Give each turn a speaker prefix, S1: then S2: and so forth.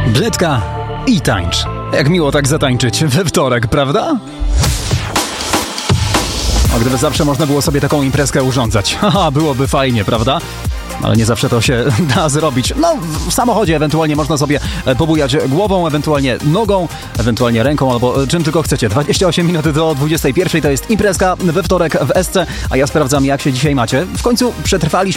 S1: Bledka i tańcz. Jak miło tak zatańczyć we wtorek, prawda? A gdyby zawsze można było sobie taką imprezkę urządzać. Haha, byłoby fajnie, prawda? Ale nie zawsze to się da zrobić. No, w samochodzie ewentualnie można sobie pobujać głową, ewentualnie nogą, ewentualnie ręką albo czym tylko chcecie. 28 minut do 21 to jest imprezka we wtorek w SC, a ja sprawdzam, jak się dzisiaj macie. W końcu przetrwaliśmy